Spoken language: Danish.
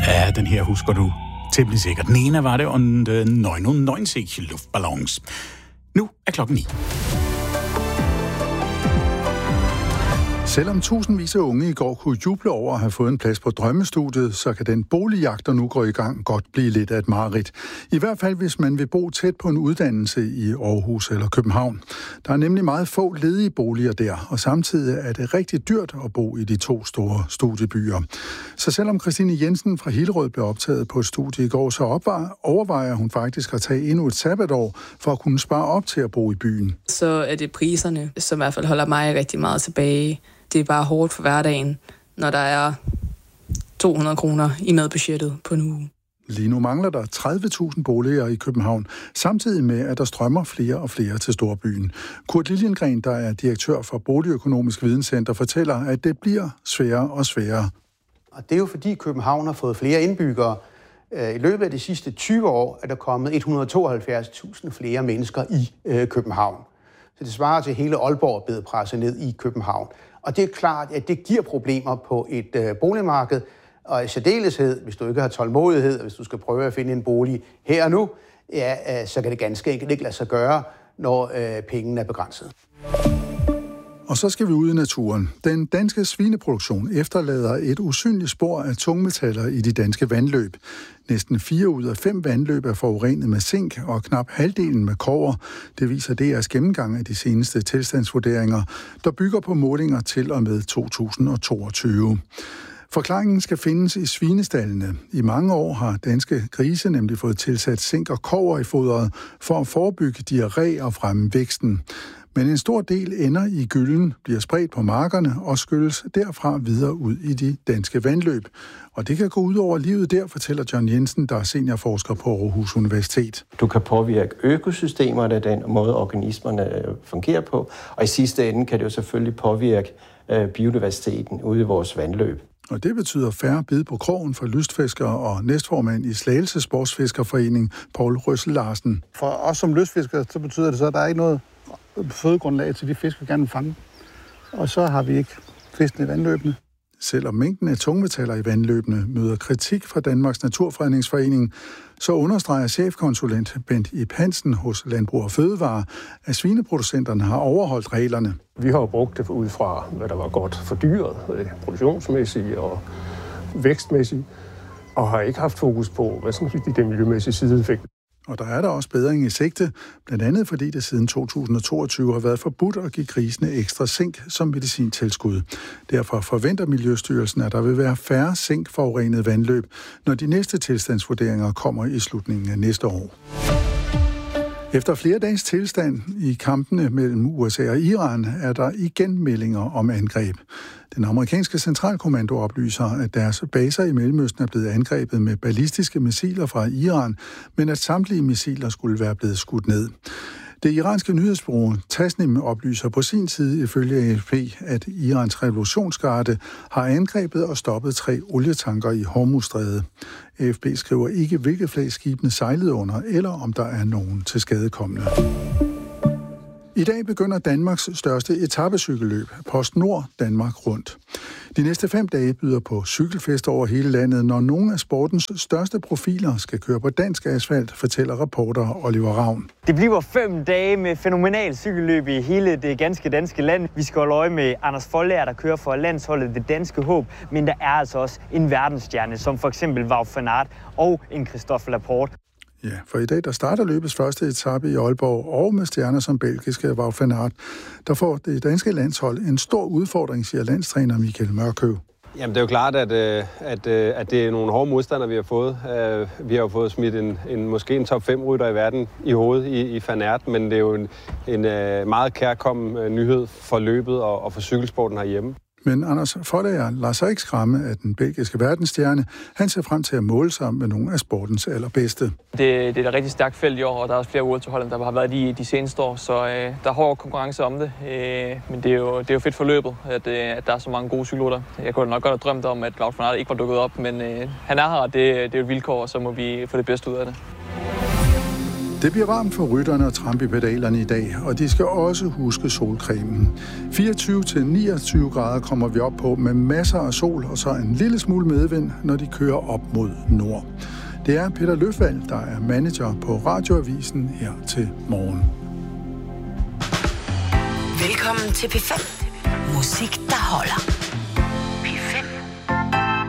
Ja, den her husker du temmelig sikkert. Den ene var det und 99 luftballons. Nu er klokken 9. Selvom tusindvis af unge i går kunne juble over at have fået en plads på drømmestudiet, så kan den boligjagt, der nu går i gang, godt blive lidt af et mareridt. I hvert fald, hvis man vil bo tæt på en uddannelse i Aarhus eller København. Der er nemlig meget få ledige boliger der, og samtidig er det rigtig dyrt at bo i de to store studiebyer. Så selvom Christine Jensen fra Hillerød blev optaget på et studie i går, så overvejer hun faktisk at tage endnu et sabbatår for at kunne spare op til at bo i byen. Så er det priserne, som i hvert fald holder mig rigtig meget tilbage. Det er bare hårdt for hverdagen, når der er 200 kroner i madbudgettet på en uge. Lige nu mangler der 30.000 boliger i København, samtidig med, at der strømmer flere og flere til storbyen. Kurt Liljengren, der er direktør for Boligøkonomisk Videnscenter, fortæller, at det bliver sværere og sværere. Og det er jo fordi København har fået flere indbyggere. I løbet af de sidste 20 år er der kommet 172.000 flere mennesker i København. Så det svarer til hele Aalborg blevet presset ned i København. Og det er klart, at det giver problemer på et boligmarked, og i særdeleshed, hvis du ikke har tålmodighed, og hvis du skal prøve at finde en bolig her og nu, ja, så kan det ganske enkelt ikke lade sig gøre, når pengene er begrænset. Og så skal vi ud i naturen. Den danske svineproduktion efterlader et usynligt spor af tungmetaller i de danske vandløb. Næsten 4 ud af 5 vandløb er forurenet med zink, og knap halvdelen med kobber. Det viser DR's gennemgang af de seneste tilstandsvurderinger, der bygger på målinger til og med 2022. Forklaringen skal findes i svinestallene. I mange år har danske grise nemlig fået tilsat zink og kobber i foderet for at forebygge diarré og fremme væksten. Men en stor del ender i gyllen, bliver spredt på markerne og skylles derfra videre ud i de danske vandløb. Og det kan gå ud over livet der, fortæller John Jensen, der er seniorforsker på Aarhus Universitet. Du kan påvirke økosystemerne, den måde organismerne fungerer på, og i sidste ende kan det jo selvfølgelig påvirke biodiversiteten ude i vores vandløb. Og det betyder færre bid på krogen for lystfiskere og næstformand i Slagelse Sportsfiskerforening, Poul Røssel Larsen. For os som lystfiskere, så betyder det så, at der er ikke noget fødegrundlag til de fisk, vi gerne vil fange. Og så har vi ikke fisken i vandløbene. Selvom mængden af tungmetaller i vandløbene møder kritik fra Danmarks Naturfredningsforening, så understreger chefkonsulent Bent Ib Hansen hos Landbrug og Fødevare, at svineproducenterne har overholdt reglerne. Vi har jo brugt det ud fra, hvad der var godt for dyret, produktionsmæssigt og vækstmæssigt, og har ikke haft fokus på, hvad skal man sige, de miljømæssige sideeffekter. Og der er der også bedring i sigte, blandt andet fordi det siden 2022 har været forbudt at give grisene ekstra zink som medicintilskud. Derfor forventer Miljøstyrelsen, at der vil være færre zinkforurenede vandløb, når de næste tilstandsvurderinger kommer i slutningen af næste år. Efter flere dages tilstand i kampene mellem USA og Iran er der igen meldinger om angreb. Den amerikanske centralkommando oplyser, at deres baser i Mellemøsten er blevet angrebet med ballistiske missiler fra Iran, men at samtlige missiler skulle være blevet skudt ned. Det iranske nyhedsbureau Tasnim oplyser på sin side ifølge AFP, at Irans revolutionsgarde har angrebet og stoppet 3 olietanker i Hormuzstrædet. AFP skriver ikke, hvilke flag skibene sejlede under, eller om der er nogen tilskadekomne. I dag begynder Danmarks største etapecykelløb, PostNord Danmark Rundt. De næste 5 dage byder på cykelfester over hele landet, når nogle af sportens største profiler skal køre på dansk asfalt, fortæller reporter Oliver Ravn. Det bliver 5 dage med fænomenal cykelløb i hele det ganske danske land. Vi skal holde øje med Anders Foldager, der kører for landsholdet Det Danske Håb, men der er altså også en verdensstjerne, som for eksempel Wout van Aert og en Christophe Laporte. Ja, for i dag der starter løbets første etape i Aalborg, og med stjerner som belgiske Wout van Aert, der får det danske landshold en stor udfordring, siger landstræner Michael Mørkøv. Jamen det er jo klart, at det er nogle hårde modstandere, vi har fået. Vi har jo fået smidt måske en top 5-rytter i verden i hovedet i Van Aert, men det er jo en meget kærkommen nyhed for løbet og for cykelsporten herhjemme. Men Anders Foldager lader sig ikke skræmme af den belgiske verdensstjerne. Han ser frem til at måle sig med nogle af sportens allerbedste. Det er et rigtig stærkt felt i år, og der er også flere World Tour hold, der har været de seneste år, så der er hård konkurrence om det. Men det er jo fedt for løbet, at der er så mange gode cykelrytter. Jeg kunne nok godt have drømt om, at Wout van Aert ikke var dukket op, men han er her, og det er et vilkår, og så må vi få det bedste ud af det. Det bliver varmt for rytterne og trampe i pedalerne i dag, og de skal også huske solcremen. 24-29 grader kommer vi op på med masser af sol og så en lille smule medvind, når de kører op mod nord. Det er Peter Løfvald, der er manager på Radioavisen her til morgen. Velkommen til P5. Musik, der holder.